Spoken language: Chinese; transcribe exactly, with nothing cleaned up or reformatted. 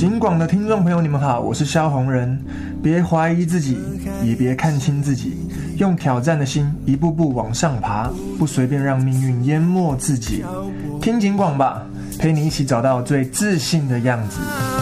警广的听众朋友，你们好，我是萧红人。别怀疑自己，也别看清自己，用挑战的心一步步往上爬，不随便让命运淹没自己。听警广吧，陪你一起找到最自信的样子。